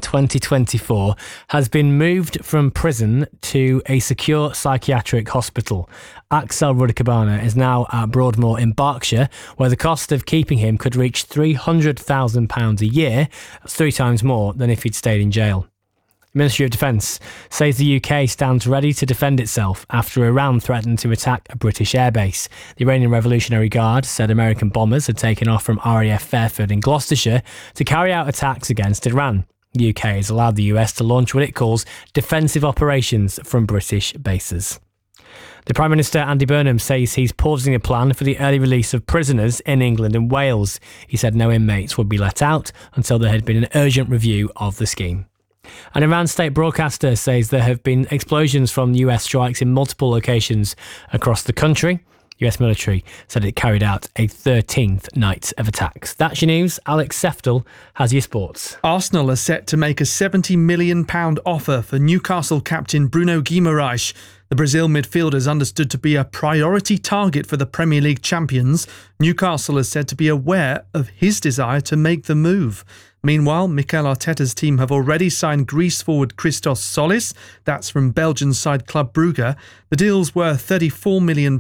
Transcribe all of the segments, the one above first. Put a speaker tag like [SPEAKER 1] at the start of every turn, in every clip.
[SPEAKER 1] 2024 has been moved from prison to a secure psychiatric hospital. Axel Rudikabana is now at Broadmoor in Berkshire, where the cost of keeping him could reach £300,000 a year. That's 3 times more than if he'd stayed in jail. The Ministry of Defence says the UK stands ready to defend itself after Iran threatened to attack a British airbase. The Iranian Revolutionary Guard said American bombers had taken off from RAF Fairford in Gloucestershire to carry out attacks against Iran. The UK has allowed the US to launch what it calls defensive operations from British bases. The Prime Minister, Andy Burnham, says he's pausing a plan for the early release of prisoners in England and Wales. He said no inmates would be let out until there had been an urgent review of the scheme. An Iran state broadcaster says there have been explosions from US strikes in multiple locations across the country. US military said it carried out a 13th night of attacks. That's your news. Alex Seftel has your sports.
[SPEAKER 2] Arsenal are set to make a £70 million offer for Newcastle captain Bruno Guimaraes. The Brazil midfielder is understood to be a priority target for the Premier League champions. Newcastle is said to be aware of his desire to make the move. Meanwhile, Mikel Arteta's team have already signed Greece forward Christos Solis. That's from Belgian side Club Brugge. The deal's worth £34 million.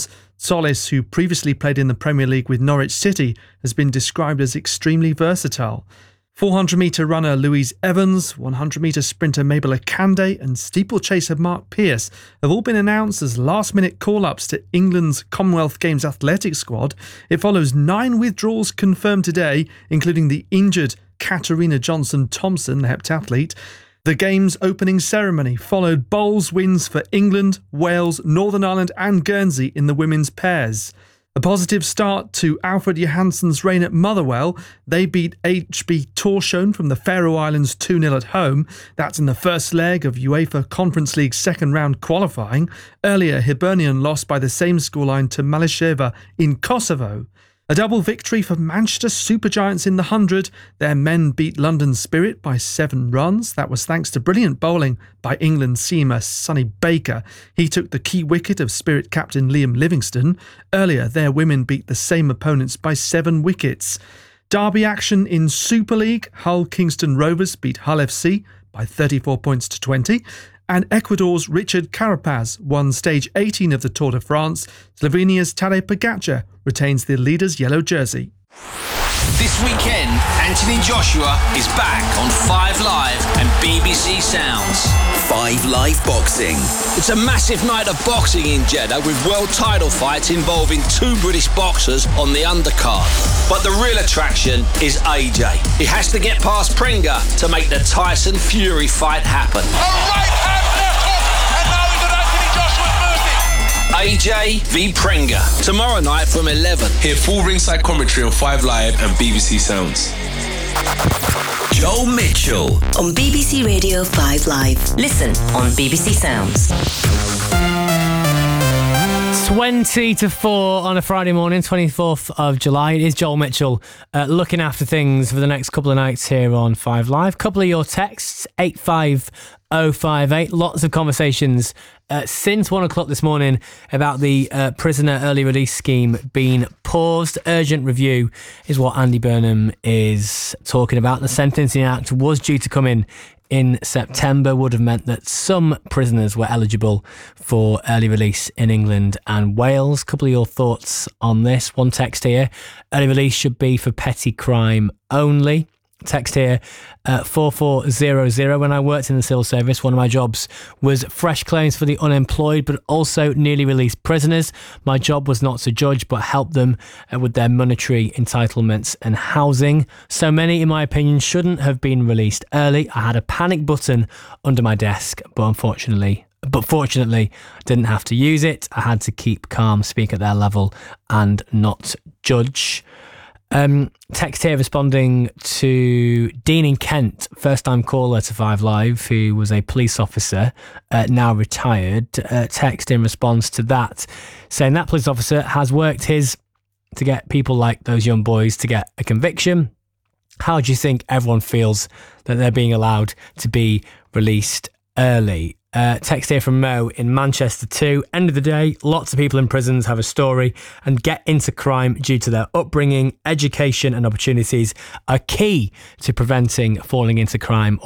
[SPEAKER 2] Solis, who previously played in the Premier League with Norwich City, has been described as extremely versatile. 400-metre runner Louise Evans, 100-metre sprinter Mabel Akande and steeplechaser Mark Pearce have all been announced as last-minute call-ups to England's Commonwealth Games athletics squad. It follows 9 withdrawals confirmed today, including the injured Katarina Johnson-Thompson, the heptathlete. The Games opening ceremony followed bowls wins for England, Wales, Northern Ireland and Guernsey in the women's pairs. A positive start to Alfred Johansson's reign at Motherwell. They beat HB Tórshavn from the Faroe Islands 2-0 at home. That's in the first leg of UEFA Conference League second round qualifying. Earlier, Hibernian lost by the same scoreline to Maleševa in Kosovo. A double victory for Manchester Supergiants in the 100. Their men beat London Spirit by 7 runs. That was thanks to brilliant bowling by England seamer Sonny Baker. He took the key wicket of Spirit captain Liam Livingstone. Earlier, their women beat the same opponents by 7 wickets. Derby action in Super League. Hull Kingston Rovers beat Hull FC by 34 points to 20. And Ecuador's Richard Carapaz won stage 18 of the Tour de France. Slovenia's Tadej Pogačar retains the leader's yellow jersey.
[SPEAKER 3] This weekend, Anthony Joshua is back on 5 Live and BBC Sounds.
[SPEAKER 4] 5 Live Boxing.
[SPEAKER 3] It's a massive night of boxing in Jeddah with world title fights involving 2 British boxers on the undercard. But the real attraction is AJ. He has to get past Pringa to make the Tyson Fury fight happen.
[SPEAKER 5] A right hand left hook, and now he's on Anthony Joshua's mercy.
[SPEAKER 3] AJ v Pringa, tomorrow night from 11.
[SPEAKER 6] Hear full ringside commentary on 5 Live and BBC Sounds.
[SPEAKER 4] Joel Mitchell
[SPEAKER 7] on BBC Radio 5 Live. Listen on BBC Sounds.
[SPEAKER 1] 20 to 4 on a Friday morning, 24th of July. It is Joel Mitchell looking after things for the next couple of nights here on 5 Live. Couple of your texts, 85058. Lots of conversations since 1 o'clock this morning about the prisoner early release scheme being paused. Urgent review is what Andy Burnham is talking about. The Sentencing Act was due to come in September, would have meant that some prisoners were eligible for early release in England and Wales. Couple of your thoughts on this. One text here: early release should be for petty crime only. Text here, 4400. When I worked in the civil service, one of my jobs was fresh claims for the unemployed, but also newly released prisoners. My job was not to judge, but help them with their monetary entitlements and housing. So many, in my opinion, shouldn't have been released early. I had a panic button under my desk, but fortunately, didn't have to use it. I had to keep calm, speak at their level, and not judge. Text here responding to Dean in Kent, first-time caller to 5 Live, who was a police officer, now retired. Text in response to that, saying that police officer has worked to get people like those young boys to get a conviction. How do you think everyone feels that they're being allowed to be released early? Text here from Mo in Manchester too. End of the day, lots of people in prisons have a story and get into crime due to their upbringing. Education and opportunities are key to preventing falling into crime